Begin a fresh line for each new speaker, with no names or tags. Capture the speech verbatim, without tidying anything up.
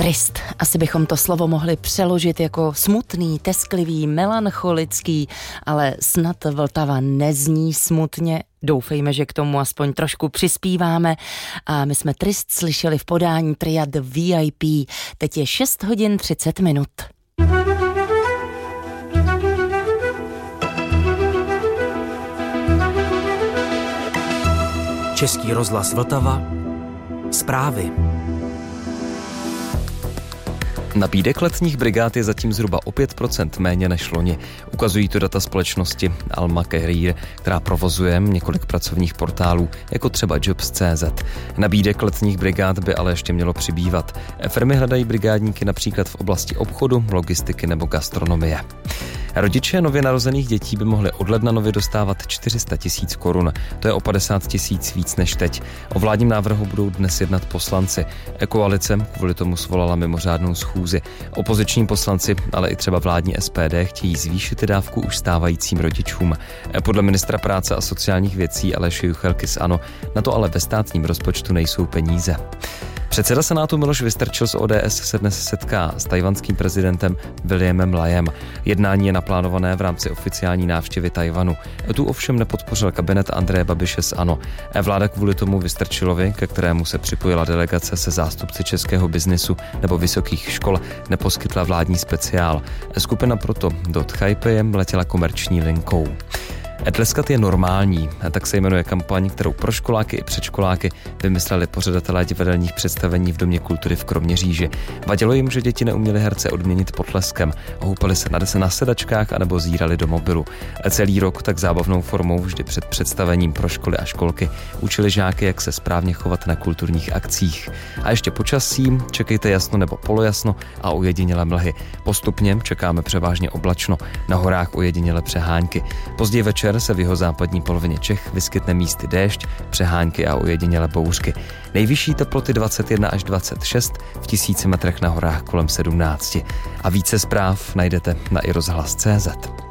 Trist. Asi bychom to slovo mohli přeložit jako smutný, tesklivý, melancholický, ale snad Vltava nezní smutně. Doufejme, že k tomu aspoň trošku přispíváme. A my jsme Trist slyšeli v podání tria The V I P. Teď je šest hodin třicet minut.
Český rozhlas Vltava. Zprávy.
Nabídek letních brigád je zatím zhruba o pět procent méně než loni. Ukazují to data společnosti Alma Career, která provozuje několik pracovních portálů, jako třeba Jobs tečka cé zet. Nabídek letních brigád by ale ještě mělo přibývat. Firmy hledají brigádníky například v oblasti obchodu, logistiky nebo gastronomie. Rodiče nově narozených dětí by mohli od ledna nově dostávat čtyři sta tisíc korun. To je o padesát tisíc víc než teď. O vládním návrhu budou dnes jednat poslanci. Koalice kvůli tomu svolala mimořádnou schůzi. Opoziční poslanci, ale i třeba vládní S P D chtějí zvýšit dávku už stávajícím rodičům. Podle ministra práce a sociálních věcí Aleše Juchelky z ANO na to ale ve státním rozpočtu nejsou peníze. Předseda Senátu Miloš Vystrčil z O D S se dnes setká s tajvanským prezidentem Williamem Lajem. Jednání je naplánované v rámci oficiální návštěvy Tajvanu. Tu ovšem nepodpořil kabinet Andreje Babiše z ANO. Vláda kvůli tomu Vystrčilovi, ke kterému se připojila delegace se zástupci českého biznesu nebo vysokých škol, neposkytla vládní speciál. Skupina proto do Tchajpeje letěla komerční linkou. Tleskat je normální, tak se jmenuje kampaň, kterou pro školáky i předškoláky vymysleli pořadatelé divadelních představení v Domě kultury v Kroměříži. Vadilo jim, že děti neuměly herce odměnit potleskem, houpali se na, na sedačkách anebo zírali do mobilu. Celý rok tak zábavnou formou vždy před představením pro školy a školky učili žáky, jak se správně chovat na kulturních akcích. A ještě počasí, čekejte jasno nebo polojasno a ojedinělé mlhy. Postupně čekáme převážně oblačno, na horách ojedinělé přehánky. Později večer se v jihozápadní polovině Čech vyskytne místy déšť, přehánky a ojedinělé bouřky. Nejvyšší teploty dvacet jedna až dvacet šest, v tisíci metrech na horách kolem sedmnáct. A více zpráv najdete na i rozhlas tečka cé zet.